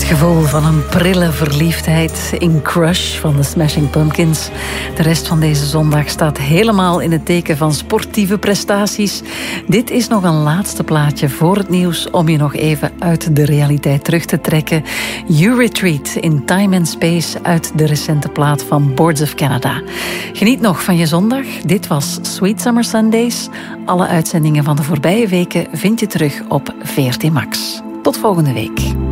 gevoel van een prille verliefdheid in Crush van de Smashing Pumpkins. De rest van deze zondag staat helemaal in het teken van sportieve prestaties. Dit is nog een laatste plaatje voor het nieuws om je nog even uit de realiteit terug te trekken. You Retreat in Time and Space uit de recente plaat van Boards of Canada. Geniet nog van je zondag. Dit was Sweet Summer Sundays. Alle uitzendingen van de voorbije weken vind je terug op VRT Max. Tot volgende week.